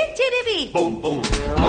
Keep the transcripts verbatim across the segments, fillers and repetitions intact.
chiribí. Pum, pum.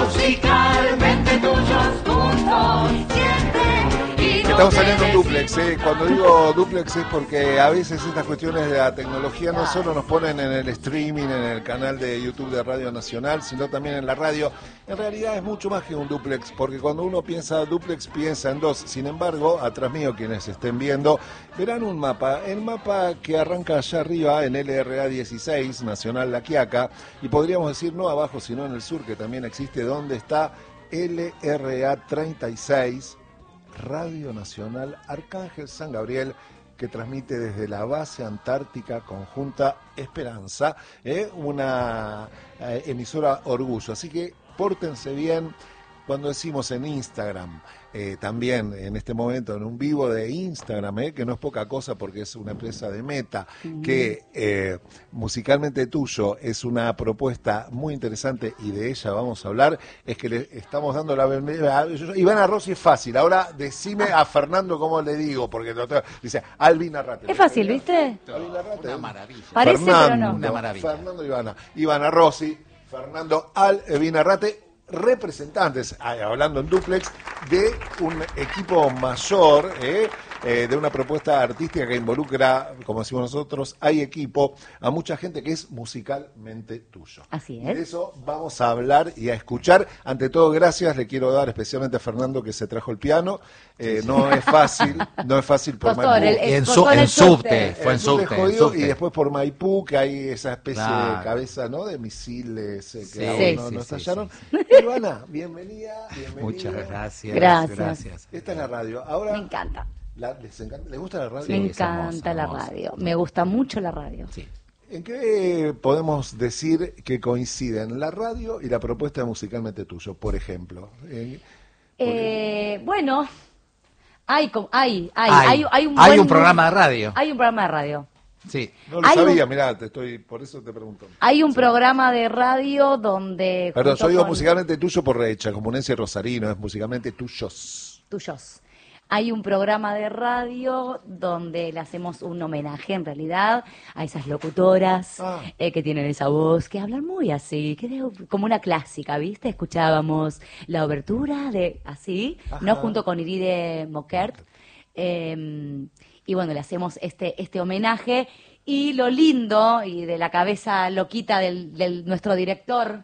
Musicalmente tuyos juntos, siempre y no Estamos saliendo en te duplex, ¿eh? Cuando digo duplex es porque a veces estas cuestiones de la tecnología no solo nos ponen en el streaming, en el canal de YouTube de Radio Nacional, sino también en la radio. En realidad es mucho más que un duplex, porque cuando uno piensa duplex piensa en dos. Sin embargo, atrás mío, quienes estén viendo, verán un mapa. El mapa que arranca allá arriba en L R A dieciséis, Nacional La Quiaca, y podríamos decir no abajo, sino en el sur, que también existe, donde está L R A treinta y seis, Radio Nacional Arcángel San Gabriel, que transmite desde la base antártica conjunta Esperanza, ¿eh? una eh, emisora orgullo. Así que pórtense bien. Cuando decimos en Instagram, eh, también en este momento en un vivo de Instagram, eh, que no es poca cosa porque es una empresa de Meta, que eh, Musicalmente Tuyo es una propuesta muy interesante y de ella vamos a hablar, es que le estamos dando la bienvenida a Ivana Rossi. Es fácil, ahora decime a Fernando cómo le digo, porque lo tengo- dice Alvin Arrate. Es fácil, ¿viste? Alvin Arrate, Una maravilla. Parece, Fernando, pero no. Una maravilla. Fernando Ivana, Ivana Rossi, Fernando Alvin Arrate, representantes, ah, hablando en duplex, de un equipo mayor, eh, eh, de una propuesta artística que involucra, como decimos nosotros, hay equipo, a mucha gente que es musicalmente tuyo. Así Y de es. eso vamos a hablar y a escuchar. Ante todo, gracias, le quiero dar especialmente a Fernando que se trajo el piano. Eh, no es fácil, no es fácil por Costó, Maipú. el- el- Y en, costó su, en en el subte. subte, fue en El subte subte, en jodido, subte. y después por Maipú, que hay esa especie de Claro. cabeza, ¿no? De misiles eh, que Sí, aún sí, no, sí, no sí, estallaron. sí, Ivana, bienvenida, bienvenida. Muchas gracias. Gracias. Esta es la radio. Ahora, Me encanta. la- ¿les, encanta? ¿Les gusta la radio? Sí, Me es hermoso, encanta la hermoso. radio. Me gusta mucho la radio. Sí. ¿En qué podemos decir que coinciden la radio y la propuesta de Musicalmente Tuyo, por ejemplo? Eh, Eh, bueno, hay, com- hay, hay, Hay, hay, hay un, hay buen- un programa de radio. Hay un programa de radio. Sí. no lo hay sabía, un- mirá, te estoy, por eso te pregunto. Hay un programa de radio donde... Perdón, junto yo digo con- Musicalmente Tuyo por Recha, Comunencia Rosarino, es Musicalmente Tuyos. tuyos. Hay un programa de radio donde le hacemos un homenaje, en realidad, a esas locutoras Ah. eh, que tienen esa voz, que hablan muy así, que es como una clásica, ¿viste? Escuchábamos la obertura de así, Ajá. ¿no? Junto con Iride Mokert. Eh, y bueno, le hacemos este, este homenaje. Y lo lindo, y de la cabeza loquita del, del nuestro director,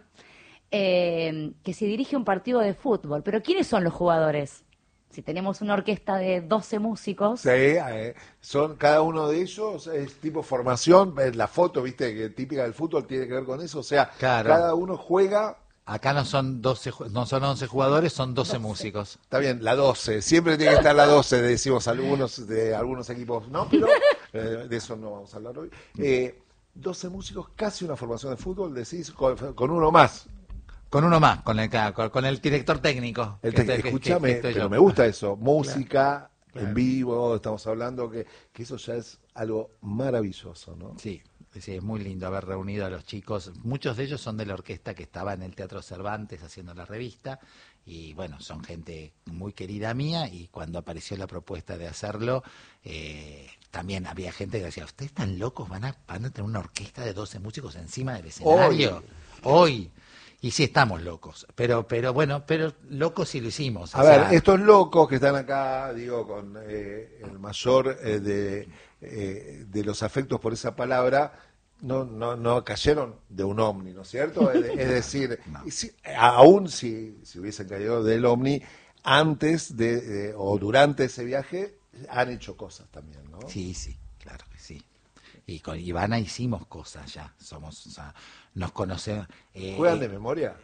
eh, que se dirige un partido de fútbol. Pero ¿quiénes son los jugadores? Si tenemos una orquesta de doce músicos, Sí, eh, son cada uno de ellos es tipo formación, eh, la foto, viste, que típica del fútbol tiene que ver con eso, o sea, Claro. cada uno juega, Acá no son doce, ju- no son once jugadores, son doce músicos. está bien, la doce, siempre tiene que estar la doce, decimos algunos de algunos equipos, ¿no? Pero eh, de eso no vamos a hablar hoy. Eh, doce músicos, casi una formación de fútbol, decís, con, con uno más. Con uno más, con el, con, con el director técnico. El que te- estoy- que- escúchame, que estoy pero yo. me gusta eso, música Claro. en vivo, estamos hablando que, que eso ya es algo maravilloso, ¿no? Sí, sí, es muy lindo haber reunido a los chicos. Muchos de ellos son de la orquesta que estaba en el Teatro Cervantes haciendo la revista. Y bueno, son gente muy querida mía. Y cuando apareció la propuesta de hacerlo, eh, también había gente que decía: ¿ustedes están locos? ¿Van a, van a tener una orquesta de doce músicos encima del escenario? Hoy. Y sí estamos locos, pero pero bueno, pero locos sí lo hicimos. o A sea, ver, estos locos que están acá, digo, con eh, el mayor eh, de, eh, de los afectos por esa palabra, no no no cayeron de un ovni, ¿no es cierto? Es, es decir, y si- aún si, si hubiesen caído del ovni, antes de eh, o durante ese viaje, han hecho cosas también, ¿no? Sí, sí, claro que sí. Y con Ivana hicimos cosas ya, somos, o sea, nos conocemos. eh, ¿Juegan eh, de memoria?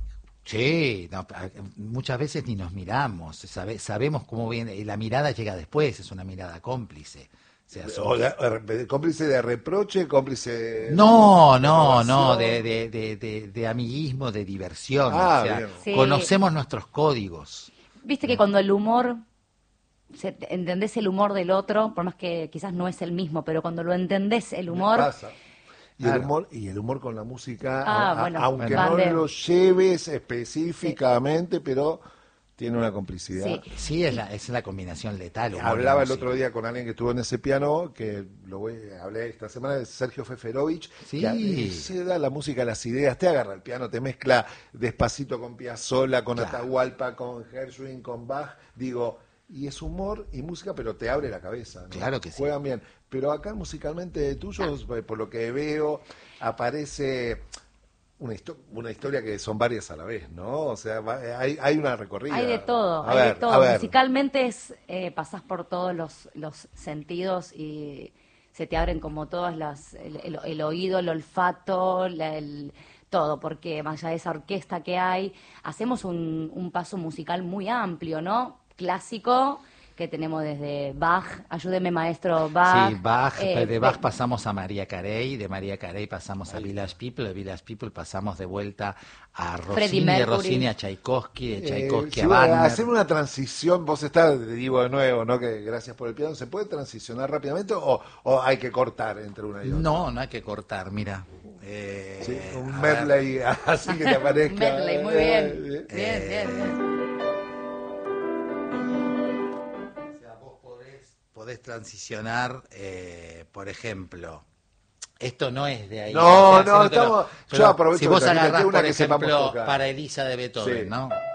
Sí, no, a- muchas veces ni nos miramos, sabe- sabemos cómo viene, y la mirada llega después, es una mirada cómplice. O sea, somos- O de- de- cómplice de reproche, cómplice de... no, de no, no, aprobación. de, de, de, de, de amiguismo, de diversión. Ah, o sea, bien. Sí. conocemos nuestros códigos. viste que cuando el humor, se- entendés el humor del otro, por más que quizás no es el mismo, pero cuando lo entendés el humor, Pasa. Y, el Claro. humor, y el humor con la música, Ah, a- bueno, aunque van no de- lo lleves específicamente, pero tiene una complicidad. Sí. Sí, es la, es la combinación letal. humor y Hablaba el música. otro día con alguien que estuvo en ese piano, que lo voy, hablé esta semana, de Sergio Feferovich, Sí. que se da la música, las ideas, te agarra el piano, te mezcla Despacito con Piazzolla, con Claro. Atahualpa, con Gershwin, con Bach, digo, y es humor y música, pero te abre la cabeza, ¿no? Claro que sí. Juegan bien, pero acá musicalmente tuyos, por lo que veo, aparece una, histo- una historia que son varias a la vez, ¿no? O sea, va- hay, hay una recorrida. Hay de todo, A hay ver, de todo. a ver. Musicalmente es, eh, pasás por todos los, los sentidos y se te abren como todas las, el, el- el oído, el olfato, la- el, todo, porque más allá de esa orquesta que hay, hacemos un, un paso musical muy amplio, ¿no? Clásico, que tenemos desde Bach, ayúdeme maestro Bach. Sí, Bach, eh, de Bach de- pasamos a María Carey, de María Carey pasamos a Village People, de Village People pasamos de vuelta a Freddie Rossini, de Mercury. Rossini a Tchaikovsky, de Eh, Tchaikovsky si a va a Wagner. hacer una transición, vos estás, te digo de nuevo, ¿no? Que gracias por el piano, ¿se puede transicionar rápidamente o, o hay que cortar entre una y otra? No, no hay que cortar, mira. Eh, Sí, un a medley así que te aparezca. Medley, muy bien. Eh, Bien, bien, bien. O sea, vos podés, podés transicionar, eh, por ejemplo, esto no es de ahí. No, o sea, no, sino que estamos- pero yo aprovecho si vos de salir, agarrás, una por que sepamos ejemplo, tocar. para Elisa de Beethoven, Sí. ¿no?